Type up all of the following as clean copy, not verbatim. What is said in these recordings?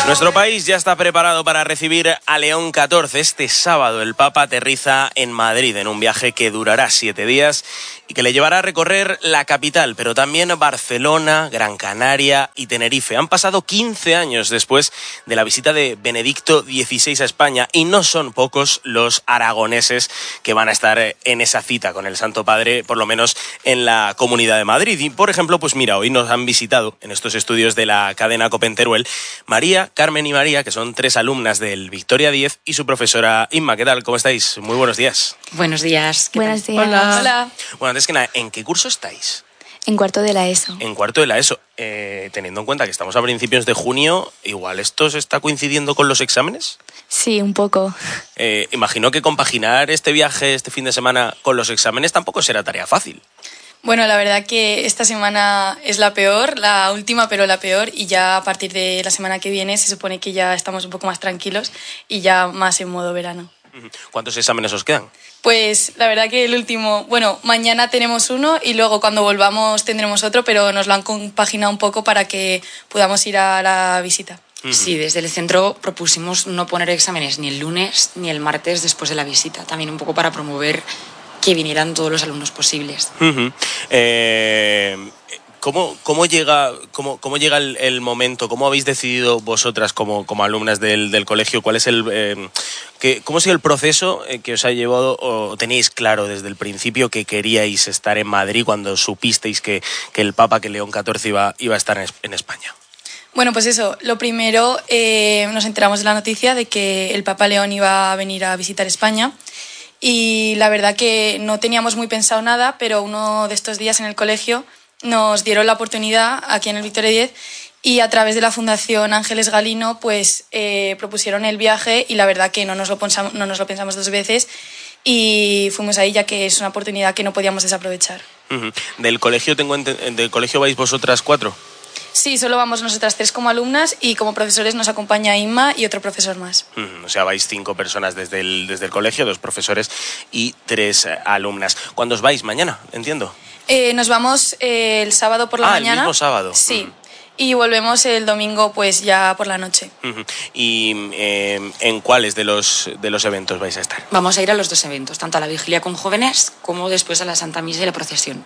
Nuestro país ya está preparado para recibir a León XIV. Este sábado el Papa aterriza en Madrid en un viaje que durará 7 días y que le llevará a recorrer la capital, pero también Barcelona, Gran Canaria y Tenerife. Han pasado 15 años después de la visita de Benedicto XVI a España y no son pocos los aragoneses que van a estar en esa cita con el Santo Padre, por lo menos en la Comunidad de Madrid. Y, por ejemplo, pues mira, hoy nos han visitado en estos estudios de la cadena COPE en Teruel María, Carmen y María, que son 3 alumnas del Victoria 10 y su profesora Inma. ¿Qué tal? ¿Cómo estáis? Muy buenos días. Buenos días. Buenos días. Hola. Bueno, antes que nada, ¿en qué curso estáis? En cuarto de la ESO. En cuarto de la ESO. Teniendo en cuenta que estamos a principios de junio, ¿igual esto se está coincidiendo con los exámenes? Sí, un poco. Imagino que compaginar este viaje, este fin de semana, con los exámenes tampoco será tarea fácil. Bueno, la verdad que esta semana es la peor, la última, pero la peor, y ya a partir de la semana que viene se supone que ya estamos un poco más tranquilos y ya más en modo verano. ¿Cuántos exámenes os quedan? Pues la verdad que el último, bueno, mañana tenemos uno y luego cuando volvamos tendremos otro, pero nos lo han compaginado un poco para que podamos ir a la visita. Sí, desde el centro propusimos no poner exámenes ni el lunes ni el martes después de la visita, también un poco para promover que vinieran todos los alumnos posibles. ¿Cómo llega el momento? ¿Cómo habéis decidido vosotras como alumnas del colegio? ¿Cuál es cómo ha sido el proceso que os ha llevado, o tenéis claro desde el principio que queríais estar en Madrid cuando supisteis que el Papa, que León XIV iba a estar en España? Bueno, pues eso, lo primero, nos enteramos de la noticia de que el Papa León iba a venir a visitar España. Y la verdad que no teníamos muy pensado nada, pero uno de estos días en el colegio nos dieron la oportunidad aquí en el Victoria 10 y a través de la Fundación Ángeles Galino pues propusieron el viaje y la verdad que no nos lo pensamos 2 veces y fuimos ahí ya que es una oportunidad que no podíamos desaprovechar. ¿Del colegio vais vosotras 4? Sí, solo vamos nosotras 3 como alumnas y como profesores nos acompaña Inma y otro profesor más. O sea, vais 5 personas desde el colegio, 2 profesores y 3 alumnas. ¿Cuándo os vais? ¿Mañana? Entiendo. Nos vamos el sábado por la mañana. ¿El mismo sábado? Sí. Y volvemos el domingo pues ya por la noche. ¿Y en cuáles de los eventos vais a estar? Vamos a ir a los 2 eventos, tanto a la vigilia con jóvenes como después a la Santa Misa y la procesión.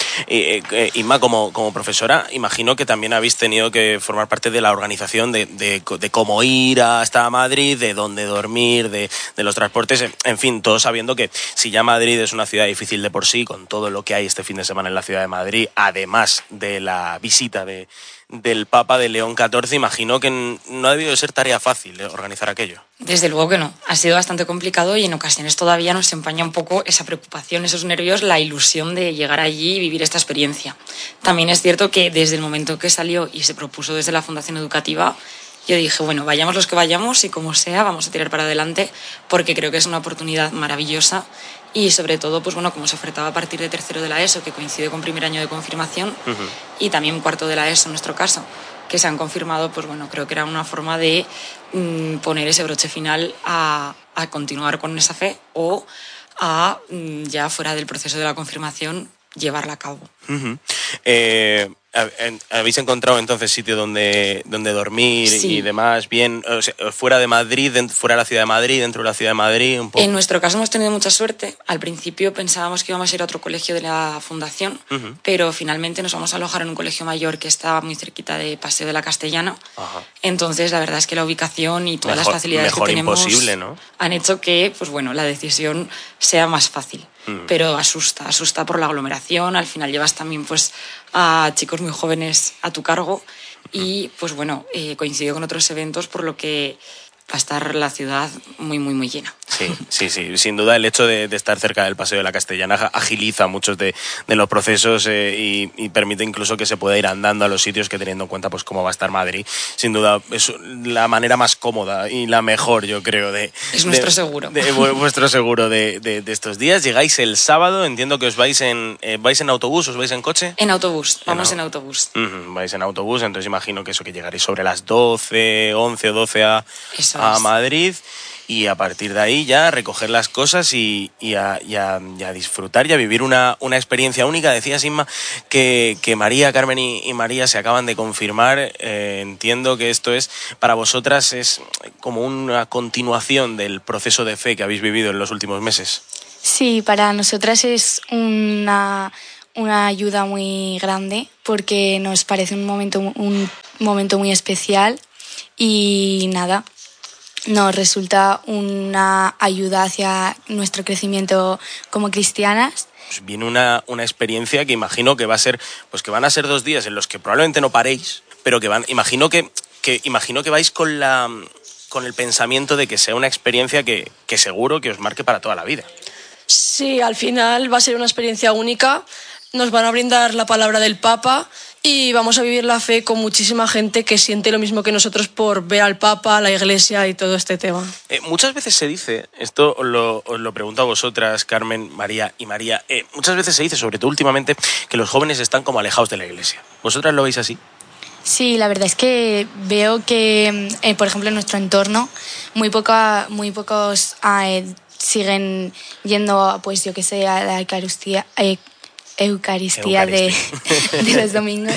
Inma, como profesora, imagino que también habéis tenido que formar parte de la organización de cómo ir hasta Madrid, de dónde dormir, de los transportes, en fin, todos sabiendo que si ya Madrid es una ciudad difícil de por sí, con todo lo que hay este fin de semana en la ciudad de Madrid, además de la visita del Papa de León XIV, imagino que no ha debido de ser tarea fácil organizar aquello. Desde luego que no, ha sido bastante complicado y en ocasiones todavía nos empaña un poco esa preocupación, esos nervios, la ilusión de llegar allí y vivir esta experiencia. También es cierto que desde el momento que salió y se propuso desde la Fundación Educativa, yo dije, bueno, vayamos los que vayamos y como sea, vamos a tirar para adelante porque creo que es una oportunidad maravillosa y sobre todo, pues bueno, como se ofertaba a partir de tercero de la ESO, que coincide con primer año de confirmación, y también cuarto de la ESO en nuestro caso, que se han confirmado, pues bueno, creo que era una forma de poner ese broche final a continuar con esa fe o a, ya fuera del proceso de la confirmación, llevarla a cabo. ¿Habéis encontrado entonces sitio donde dormir? Sí. Y demás? Bien, o sea, fuera de Madrid, fuera de la ciudad de Madrid, dentro de la ciudad de Madrid, un poco. En nuestro caso hemos tenido mucha suerte. Al principio pensábamos que íbamos a ir a otro colegio de la Fundación, pero finalmente nos vamos a alojar en un colegio mayor que está muy cerquita de Paseo de la Castellana. Entonces la verdad es que la ubicación y todas las facilidades que tenemos imposible, ¿no? Han hecho que, pues bueno, la decisión sea más fácil. Pero asusta por la aglomeración. Al final llevas también pues a chicos muy jóvenes a tu cargo y pues bueno, coincidió con otros eventos por lo que va a estar la ciudad muy, muy, muy llena. Sí, sin duda el hecho de estar cerca del Paseo de la Castellana agiliza muchos de los procesos y permite incluso que se pueda ir andando a los sitios, que teniendo en cuenta pues cómo va a estar Madrid, sin duda es la manera más cómoda y la mejor, yo creo, es nuestro seguro. Vuestro seguro de estos días. Llegáis el sábado, entiendo que os vais en autobús, ¿os vais en coche? En autobús, vamos en autobús. Vais en autobús, entonces imagino que eso, que llegaréis sobre las 12, 11 o 12 a a Madrid y a partir de ahí ya recoger las cosas y a disfrutar y a vivir una experiencia única. Decías, Inma, que María, Carmen y María se acaban de confirmar. Entiendo que esto es, para vosotras, es como una continuación del proceso de fe que habéis vivido en los últimos meses. Sí, para nosotras es una ayuda muy grande porque nos parece un momento muy especial y nada, nos resulta una ayuda hacia nuestro crecimiento como cristianas. Pues viene una experiencia que imagino que va a ser, pues que van a ser 2 días en los que probablemente no paréis, pero que imagino que vais con el pensamiento de que sea una experiencia que seguro que os marque para toda la vida. Sí, al final va a ser una experiencia única. Nos van a brindar la palabra del Papa y vamos a vivir la fe con muchísima gente que siente lo mismo que nosotros por ver al Papa, la Iglesia y todo este tema. Muchas veces se dice, esto os lo pregunto a vosotras, Carmen, María y María, muchas veces se dice, sobre todo últimamente, que los jóvenes están como alejados de la Iglesia. ¿Vosotras lo veis así? Sí, la verdad es que veo que, por ejemplo, en nuestro entorno, muy pocos siguen yendo, pues yo que sé, a la Eucaristía de los domingos.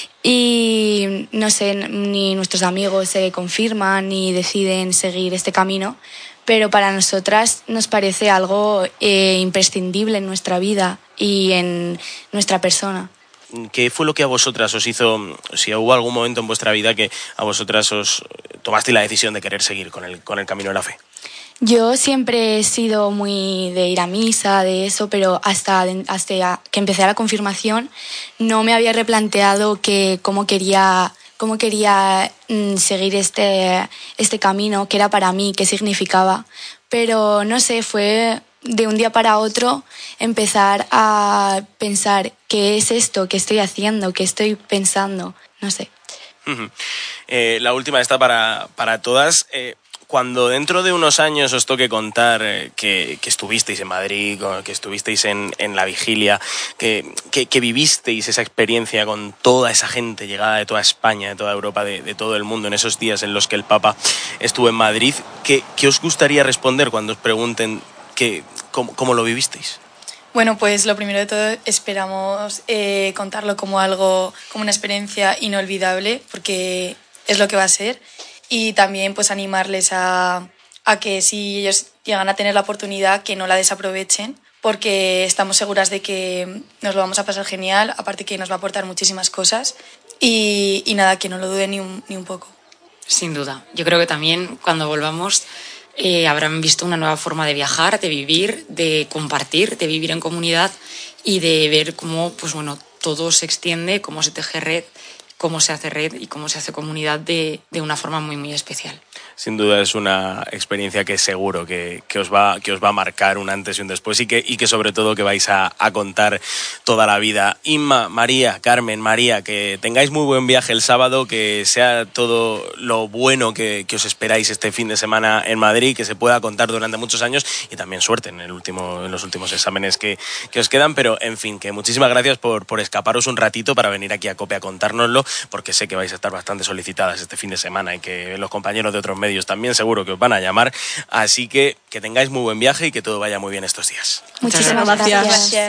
Y no sé, ni nuestros amigos se confirman ni deciden seguir este camino, pero para nosotras nos parece algo imprescindible en nuestra vida y en nuestra persona. ¿Qué fue lo que a vosotras os hizo, si hubo algún momento en vuestra vida que a vosotras os tomasteis la decisión de querer seguir con el camino de la fe? Yo siempre he sido muy de ir a misa, de eso, pero hasta que empecé la confirmación no me había replanteado cómo quería seguir este camino, qué era para mí, qué significaba. Pero no sé, fue de un día para otro empezar a pensar qué es esto, qué estoy haciendo, qué estoy pensando, no sé. La última está para todas. Cuando dentro de unos años os toque contar que estuvisteis en Madrid, que estuvisteis en la vigilia, que vivisteis esa experiencia con toda esa gente llegada de toda España, de toda Europa, de todo el mundo, en esos días en los que el Papa estuvo en Madrid, ¿qué os gustaría responder cuando os pregunten cómo lo vivisteis? Bueno, pues lo primero de todo esperamos contarlo como una experiencia inolvidable, porque es lo que va a ser. Y también pues animarles a que si ellos llegan a tener la oportunidad, que no la desaprovechen, porque estamos seguras de que nos lo vamos a pasar genial, aparte que nos va a aportar muchísimas cosas y nada, que no lo duden ni un poco. Sin duda. Yo creo que también cuando volvamos habrán visto una nueva forma de viajar, de vivir, de compartir, de vivir en comunidad y de ver cómo todo se extiende, cómo se teje red, cómo se hace red y cómo se hace comunidad de una forma muy, muy especial. Sin duda es una experiencia que seguro que os va a marcar un antes y un después y que sobre todo que vais a contar toda la vida. Inma, María, Carmen, María, que tengáis muy buen viaje el sábado, que sea todo lo bueno que os esperáis este fin de semana en Madrid, que se pueda contar durante muchos años y también suerte en los últimos exámenes que os quedan, pero en fin, que muchísimas gracias por escaparos un ratito para venir aquí a COPE a contárnoslo, porque sé que vais a estar bastante solicitadas este fin de semana y que los compañeros de otros medios también seguro que os van a llamar, así que tengáis muy buen viaje y que todo vaya muy bien estos días. Muchísimas gracias.